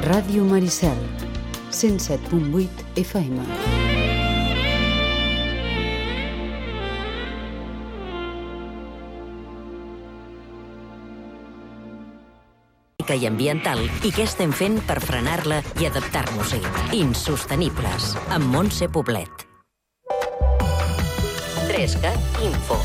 Ràdio Maricel, 107.8 FM. I ambiental i què estem fent per frenar-la i adaptar-nos-hi. Insostenibles, amb Montse Poblet. 3CAT Info.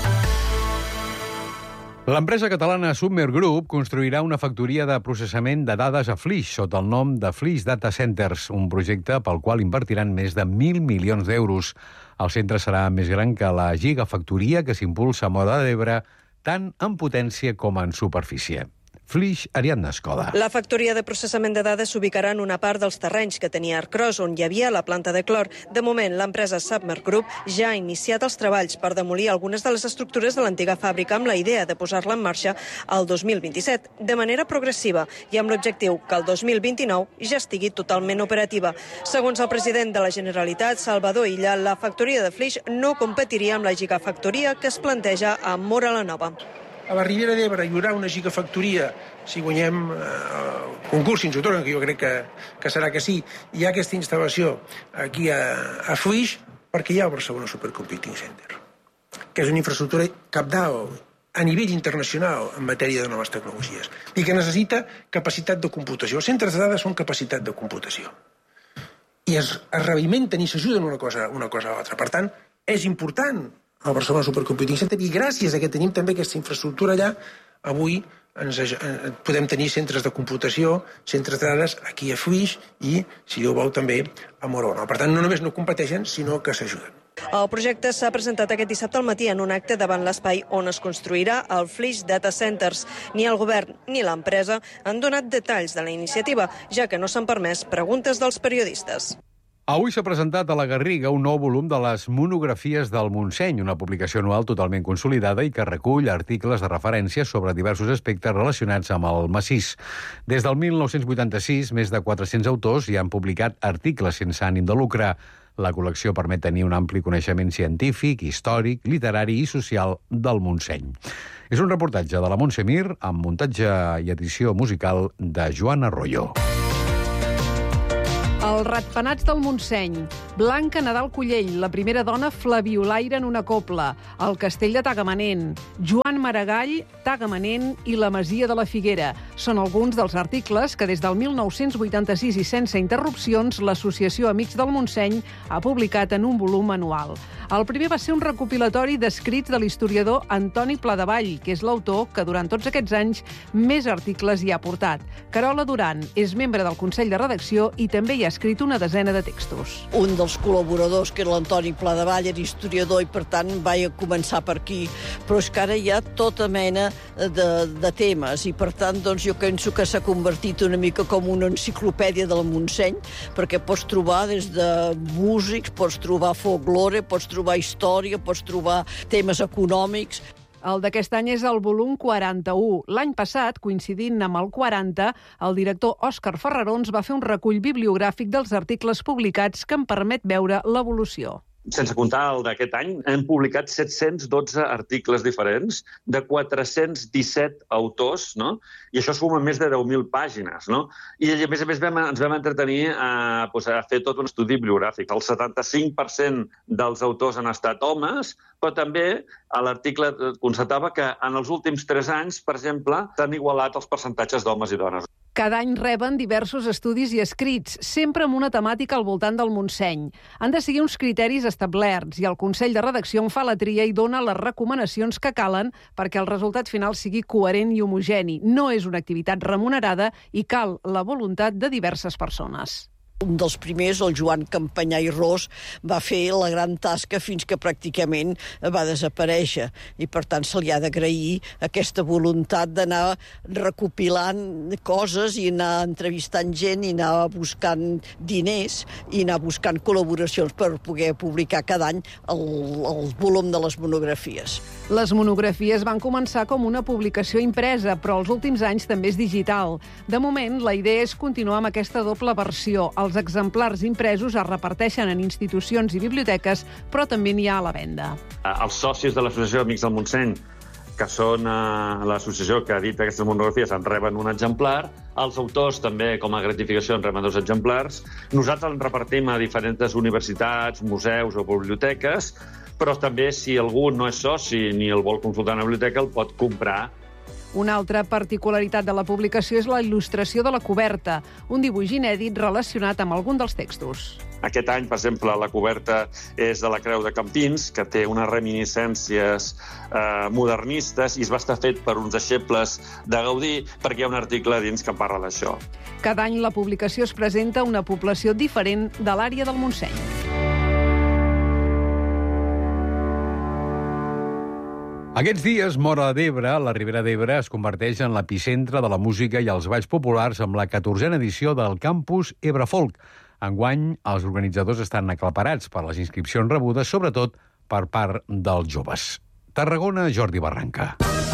L'empresa catalana Submer Group construirà una factoria de processament de dades a Flix sota el nom de Flix Data Centers, un projecte pel qual invertiran més de 1.000 milions d'euros. El centre serà més gran que la gigafactoria que s'impulsa a Móra d'Ebre, tant en potència com en superfície. Flix, Ariadna Escoda. La factoria de processament de dades s'ubicarà en una part dels terrenys que tenia Arcros, on hi havia la planta de clor. De moment, l'empresa Submer Group ja ha iniciat els treballs per demolir algunes de les estructures de l'antiga fàbrica amb la idea de posar-la en marxa al 2027, de manera progressiva i amb l'objectiu que el 2029 ja estigui totalment operativa. Segons el president de la Generalitat, Salvador Illa, la factoria de Flix no competiria amb la gigafactoria que es planteja a Móra la Nova. A la Ribera d'Ebre hi haurà una gigafactoria, si guanyem el concurs, si ens ho tornen, que jo crec que serà que sí. Hi ha aquesta instal·lació aquí a Flix perquè hi ha el Barcelona Supercomputing Center, que és una infraestructura cabdal a nivell internacional en matèria de noves tecnologies i que necessita capacitat de computació. Els centres de dades són capacitat de computació i es realimenten i s'ajuden una cosa a l'altra. Per tant, és important el Barcelona Supercomputing Center i gràcies a que tenim també aquesta infraestructura allà, avui podem tenir centres de computació, centres de dades aquí a Flix i, si Déu vol, també a Móra. Per tant, no només no competeixen, sinó que s'ajuden. El projecte s'ha presentat aquest dissabte al matí en un acte davant l'espai on es construirà el Flix Data Centers. Ni el govern ni l'empresa han donat detalls de la iniciativa, ja que no s'han permès preguntes dels periodistes. Avui s'ha presentat a la Garriga un nou volum de les monografies del Montseny, una publicació anual totalment consolidada i que recull articles de referència sobre diversos aspectes relacionats amb el massís. Des del 1986, més de 400 autors hi han publicat articles sense ànim de lucre. La col·lecció permet tenir un ampli coneixement científic, històric, literari i social del Montseny. És un reportatge de la Montse Mir amb muntatge i edició musical de Joan Arroyo. Els ratpenats del Montseny. Blanca Nadal Cullell, la primera dona flabiolaire en una copla. El castell de Tagamanent. Joan Maragall, Tagamanent i la masia de la Figuera. Són alguns dels articles que des del 1986 i sense interrupcions l'Associació Amics del Montseny ha publicat en un volum anual. El primer va ser un recopilatori d'escrits de l'historiador Antoni Pladevall, que és l'autor que durant tots aquests anys més articles hi ha portat. Carola Duran és membre del Consell de Redacció i també hi ha escrit una desena de textos. Un dels col·laboradors, que era l'Antoni Pladevall, era historiador i, per tant, vaig començar per aquí. Però és que ara hi ha tota mena de temes i, per tant, doncs, jo penso que s'ha convertit una mica com una enciclopèdia del Montseny, perquè pots trobar des de músics, pots trobar folklore, pots trobar història, pots trobar temes econòmics. El d'aquest any és el volum 41. L'any passat, coincidint amb el 40, el director Òscar Ferrarons va fer un recull bibliogràfic dels articles publicats que en permet veure l'evolució. Sense comptar el d'aquest any, hem publicat 712 articles diferents de 417 autors, no? I això suma més de 10.000 pàgines, no? I a més ens vam entretenir a fer tot un estudi bibliogràfic. El 75% dels autors han estat homes, però també a l'article constatava que en els últims 3 anys, per exemple, s'han igualat els percentatges d'homes i dones. Cada any reben diversos estudis i escrits, sempre amb una temàtica al voltant del Montseny. Han de seguir uns criteris establerts i el Consell de Redacció en fa la tria i dona les recomanacions que calen perquè el resultat final sigui coherent i homogeni. No és una activitat remunerada i cal la voluntat de diverses persones. Un dels primers, el Joan Campanyà i Ros, va fer la gran tasca fins que pràcticament va desaparèixer. I, per tant, se li ha d'agrair aquesta voluntat d'anar recopilant coses i anar entrevistant gent i anar buscant diners i anar buscant col·laboracions per poder publicar cada any el volum de les monografies. Les monografies van començar com una publicació impresa, però els últims anys també és digital. De moment, la idea és continuar amb aquesta doble versió. Els exemplars impresos es reparteixen en institucions i biblioteques, però també n'hi ha a la venda. Els socis de l'Associació Amics del Montseny que són l'associació que edita aquestes monografies, en reben un exemplar. Els autors també, com a gratificació, en reben 2 exemplars. Nosaltres en repartim a diferents universitats, museus o biblioteques, però també, si algú no és soci ni el vol consultar a una biblioteca, el pot comprar. Una altra particularitat de la publicació és la il·lustració de la coberta, un dibuix inèdit relacionat amb algun dels textos. Aquest any, per exemple, la coberta és de la Creu de Campins, que té unes reminiscències modernistes i es va estar fet per uns deixebles de Gaudí, perquè hi ha un article dins que parla d'això. Cada any la publicació es presenta una població diferent de l'àrea del Montseny. Aquests dies, Móra d'Ebre, la Ribera d'Ebre, es converteix en l'epicentre de la música i els balls populars amb la 14a edició del Campus Ebre Folk. Enguany, els organitzadors estan aclaparats per les inscripcions rebudes, sobretot per part dels joves. Tarragona, Jordi Barranca.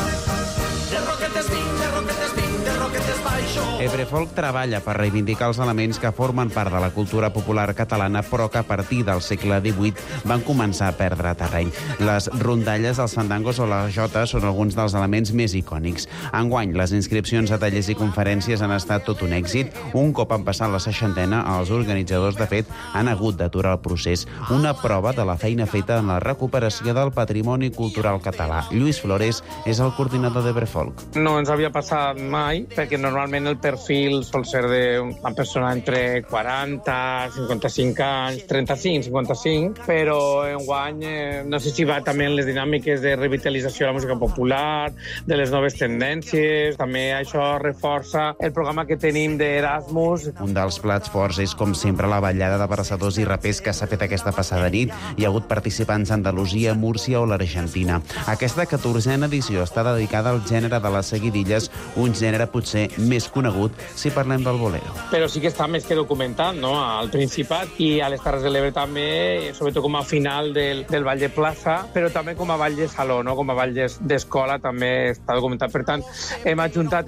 Ebre Folk treballa per reivindicar els elements que formen part de la cultura popular catalana, però que a partir del segle XVIII van començar a perdre terreny. Les rondalles, els fandangos o la jota són alguns dels elements més icònics. Enguany, les inscripcions a tallers i conferències han estat tot un èxit. Un cop han passat la 60ena, els organitzadors, de fet, han hagut d'aturar el procés. Una prova de la feina feta en la recuperació del patrimoni cultural català. Lluís Flores és el coordinador d'Ebre Folk. No ens havia passat mai, perquè normalment el perfil sol ser d'una persona entre 40, 55 anys, 35, 55, però enguany no sé si va també en les dinàmiques de revitalització de la música popular, de les noves tendències. També això reforça el programa que tenim d'Erasmus. Un dels plats forts és, com sempre, la ballada de versadors i rapers que s'ha fet aquesta passada nit. Hi ha hagut participants d'Andalusia, Múrcia o l'Argentina. Aquesta 14a edició està dedicada al gènere de les seguidilles, un gènere potser més conegut si parlem del bolero. Però sí que està més que documentat, no?, al Principat i a les Terres de l'Ebre també, sobretot com a final del ball de plaça, però també com a ball de saló, no?, com a ball d'escola també està documentat. Per tant, hem adjuntat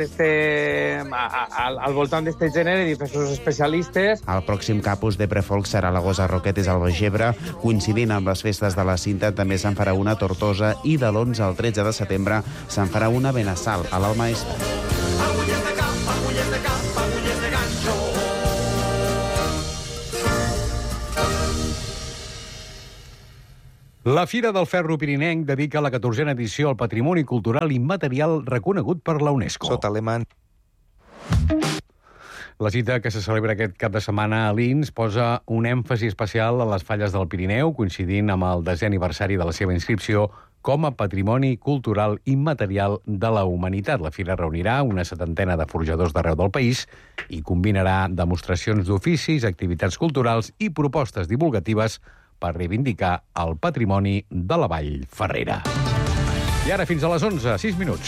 al voltant d'aquest gènere diversos especialistes. El pròxim campus d'Ebre Folk serà a la Gosa Roquetes al Baix Ebre, coincidint amb les festes de la Cinta. També se'n farà una a Tortosa i de l'11 al 13 de setembre se'n farà una a Benassal, a l'Alt Maestrat. La Fira del Ferro Pirinenc dedica la 14a edició al patrimoni cultural immaterial reconegut per la UNESCO. Sota lema. La cita, que se celebra aquest cap de setmana a Lins, posa un èmfasi especial a les falles del Pirineu, coincidint amb el 10è aniversari de la seva inscripció com a patrimoni cultural immaterial de la humanitat. La fira reunirà una 70ena de forjadors d'arreu del país i combinarà demostracions d'oficis, activitats culturals i propostes divulgatives per reivindicar el patrimoni de la Vall Ferrera. I ara fins a les 11, 6 minuts.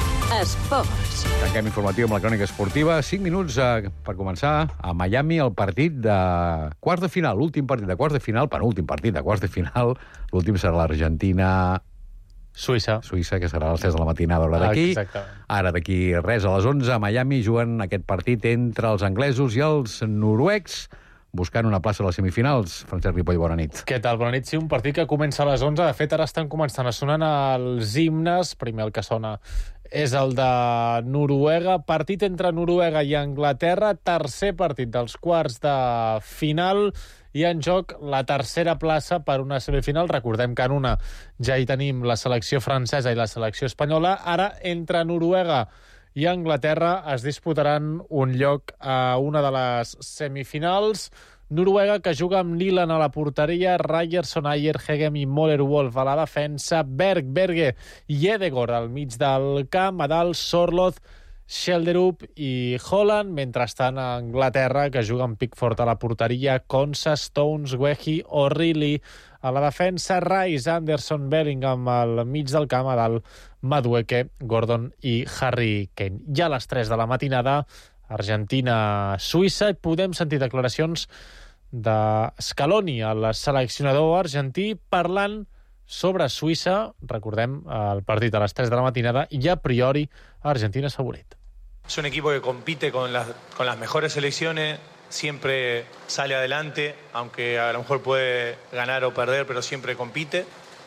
Esports. Tanquem informatiu amb la crònica esportiva. 5 minuts per començar. A Miami, el partit de quarts de final, l'últim partit de quarts de final, penúltim partit de quarts de final. L'últim serà l'Argentina... Suïssa, que serà a les 3 de la matinada, hora d'aquí. Exactament. Ara, d'aquí res, a les 11, a Miami, juguen aquest partit entre els anglesos i els noruecs, buscant una plaça a les semifinals. Francesc Ripoll, bona nit. Què tal? Bona nit. Sí, un partit que comença a les 11. De fet, ara estan començant a sonar els himnes. Primer el que sona és el de Noruega. Partit entre Noruega i Anglaterra. Tercer partit dels quarts de final. I en joc la tercera plaça per una semifinal. Recordem que en una ja hi tenim la selecció francesa i la selecció espanyola. Ara, entre Noruega i Anglaterra es disputaran un lloc a una de les semifinals. Noruega, que juga amb Nyland a la porteria, Ryerson, Ayer, Hegem i Moller-Wolf a la defensa, Berg, Berge i Edegård al mig del camp, a dalt Sorloth, Schelderup i Holland. Mentrestant, a Anglaterra, que juga amb Pickford a la porteria, Konsa, Stones, Wehi, O'Reilly a la defensa, Rice, Anderson, Bellingham al mig del camp, a dalt Madueke, Gordon i Harry Kane. Ja a les 3 de la matinada, Argentina-Suïssa, i podem sentir declaracions de Scaloni, el seleccionador argentí, parlant sobre Suïssa. Recordem, el partit a les 3 de la matinada, i a priori Argentina és favorit. Es un equipo que compite con las mejores selecciones, siempre sale adelante, aunque a lo mejor puede ganar o perder, pero siempre compite.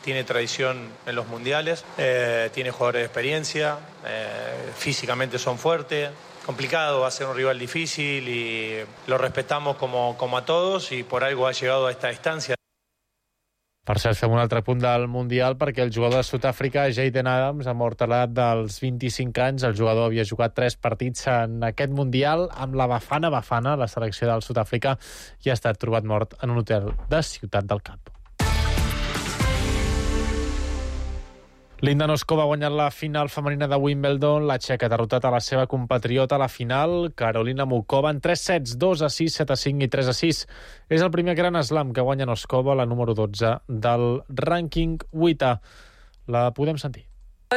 tiene tradición en los mundiales, tiene jugadores de experiencia, físicamente son fuertes. Complicado, va a ser un rival difícil y lo respetamos como a todos y por algo ha llegado a esta instancia. Per cert, fem un altre punt del Mundial perquè el jugador de Sud-àfrica, Jayden Adams, ha mort a l'edat dels 25 anys. El jugador havia jugat 3 partits en aquest Mundial amb la Bafana, la selecció del Sud-àfrica, i ha estat trobat mort en un hotel de Ciutat del Cap. Linda Noskova ha guanyat la final femenina de Wimbledon. La txeca ha derrotat a la seva compatriota a la final, Karolina Mukova, en 3 sets, 2-6, 7-5 i 3-6. És el primer Gran Slam que guanya Noskova, la número 12 del rànquing 8A. La podem sentir.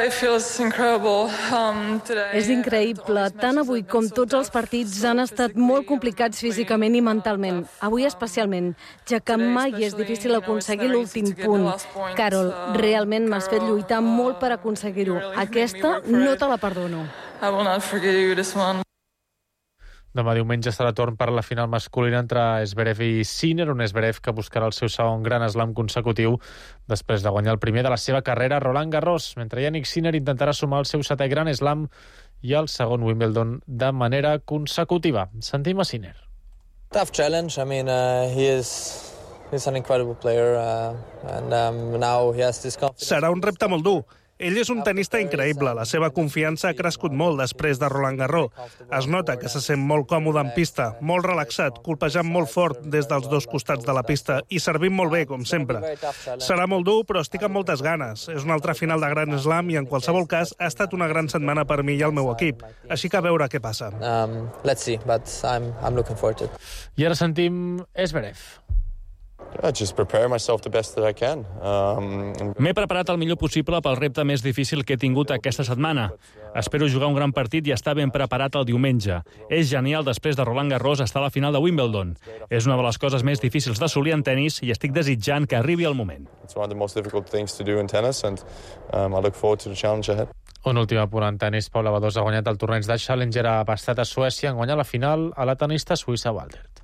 És increïble. Tant avui com tots els partits han estat molt complicats físicament i mentalment. Avui especialment, ja que mai és difícil aconseguir l'últim punt. Carol, realment m'has fet lluitar molt per aconseguir-ho. Aquesta no te la perdono. Demà diumenge serà torn per la final masculina entre Zverev i Sinner, un Zverev que buscarà el seu segon Gran Slam consecutiu després de guanyar el primer de la seva carrera a Roland Garros, mentre Jannik Sinner intentarà sumar el seu 7è Gran Slam i el segon Wimbledon de manera consecutiva. Sentim a Sinner. Tough challenge. I mean, he's an incredible player and now he has this confidence. Serà un repte molt dur. Ell és un tenista increïble. La seva confiança ha crescut molt després de Roland Garros. Es nota que se sent molt còmode en pista, molt relaxat, colpejant molt fort des dels dos costats de la pista i servint molt bé, com sempre. Serà molt dur, però estic amb moltes ganes. És una altra final de Grand Slam i, en qualsevol cas, ha estat una gran setmana per mi i el meu equip. Així que a veure què passa. Let's see, but I'm looking forward to it. I ara sentim Zverev. Just prepare myself the best that I can. M'he preparat el millor possible pel repte més difícil que he tingut aquesta setmana. Espero jugar un gran partit i estar ben preparat el diumenge. És genial després de Roland Garros estar a la final de Wimbledon. És una de les coses més difícils d'assolir en tennis i estic desitjant que arribi el moment. It's one of the most difficult things to do in tennis and I look forward to the challenge ahead. Un últim apunt en tennis. Paula Badosa ha guanyat el torneig de Challenger a Bastad a Suècia en guanyar la final a la tenista suïssa Waldert.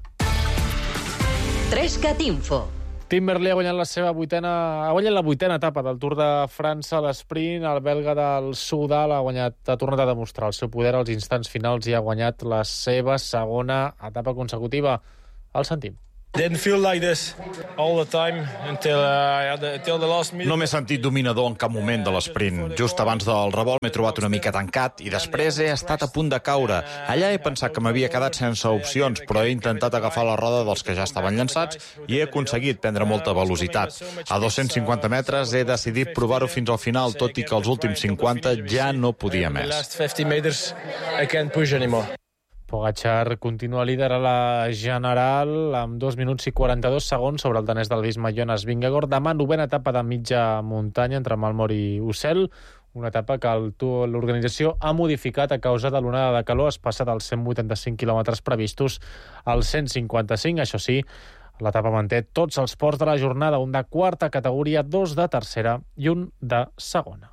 3CAT Info. Tim Merlier ha guanyat la vuitena etapa del Tour de França a l'esprint. El belga del Soudal ha tornat a demostrar el seu poder als instants finals i ha guanyat la seva segona etapa consecutiva. El sentim. Didn't feel like this all the time until the last minute. No m'he sentit dominador en cap moment de l'esprint. Just abans del revolt m'he trobat una mica tancat i després he estat a punt de caure. Allà he pensat que m'havia quedat sense opcions, però he intentat agafar la roda dels que ja estaven llançats i he aconseguit prendre molta velocitat. A 250 metres he decidit provar-ho fins al final, tot i que els últims 50 ja no podia més. The last 50 meters I can't push anymore. Pogačar continua líder a la general amb 2 minuts i 42 segons sobre el danès del Visma Jonas Vingegaard. Demà, novena etapa de mitja muntanya entre Malmor i Ussel, una etapa que l'organització ha modificat a causa de l'onada de calor. Es passa dels 185 quilòmetres previstos als 155. Això sí, l'etapa manté tots els ports de la jornada, un de quarta categoria, 2 de tercera i un de segona.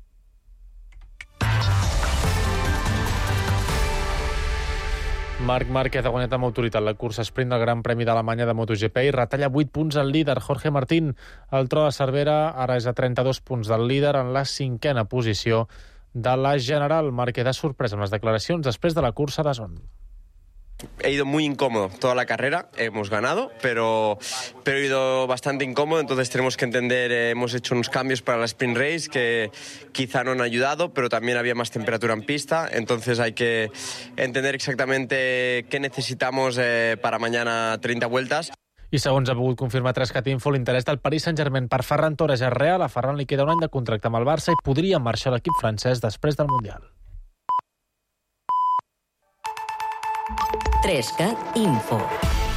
Marc Márquez ha guanyat amb autoritat la cursa sprint del Gran Premi d'Alemanya de MotoGP i retalla 8 punts al líder, Jorge Martín. El tro de Cervera ara és a 32 punts del líder en la 5a posició de la general. Márquez ha sorprès amb les declaracions després de la cursa de Zon. He ido muy incómodo toda la carrera, hemos ganado, pero he ido bastante incómodo, entonces tenemos que entender, hemos hecho unos cambios para la sprint race que quizá no han ayudado, pero también había más temperatura en pista, entonces hay que entender exactamente qué necesitamos para mañana 30 vueltas. I segons ha pogut confirmar 3CAT Info, l'interès del Paris Saint-Germain per Ferran Torres és real. A Ferran li queda un any de contracte amb el Barça i podria marxar a l'equip francès després del Mundial. 3CAT Info.